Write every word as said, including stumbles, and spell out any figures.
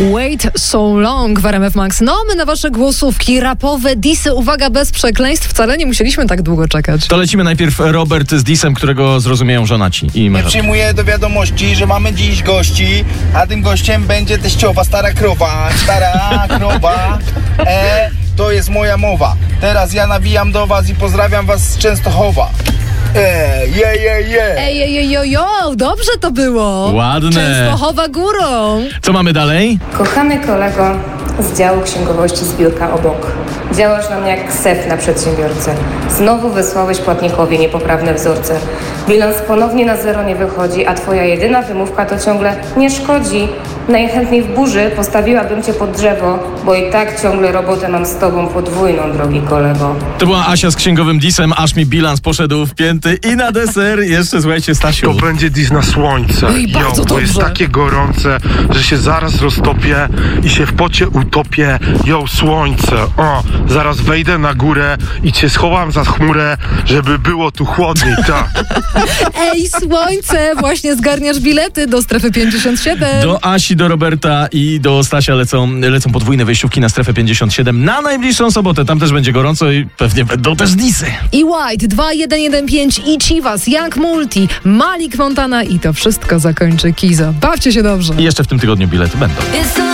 Wait so long w R M F Max. No, my na wasze głosówki, rapowe disy, uwaga, bez przekleństw. Wcale nie musieliśmy tak długo czekać. To lecimy najpierw Robert z disem, którego zrozumieją żonaci. I Nie przyjmuję do wiadomości, że mamy dziś gości, a tym gościem będzie teściowa, stara krowa, stara krowa. E, to jest moja mowa. Teraz ja nawijam do was i pozdrawiam was z Częstochowa. E, je, je, je. Ej, ej, ej, ej, ej, dobrze to było. Ładne. Częstochowa górą. Co mamy dalej? Kochany kolego z działu księgowości zbiórka obok. Działasz nam jak sef na przedsiębiorcę. Znowu wysłałeś płatnikowi niepoprawne wzorce. Bilans ponownie na zero nie wychodzi, a twoja jedyna wymówka to ciągle nie szkodzi. Najchętniej w burzy postawiłabym cię pod drzewo, bo i tak ciągle robotę mam z tobą podwójną, drogi kolego. To była Asia z księgowym disem, aż mi bilans poszedł w pięty i na deser jeszcze, słuchajcie, Stasiu. To będzie dis na słońce. Oj, bardzo Jo, bo jest dobrze. takie gorące, że się zaraz roztopię i się w pocie utopię. Jo, słońce, o, zaraz wejdę na górę i cię schowam za chmurę, żeby było tu chłodniej, tak. Ej, słońce, właśnie zgarniasz bilety do strefy pięćdziesiąt siedem. Do Asi, do Roberta i do Stasia lecą, lecą podwójne wejściówki na strefę pięćdziesiąt siedem na najbliższą sobotę. Tam też będzie gorąco i pewnie będą też disy. I White, dwa jeden jeden pięć, i Chivas, Young Multi, Malik Montana i to wszystko zakończy Kizo. Bawcie się dobrze. I jeszcze w tym tygodniu bilety będą.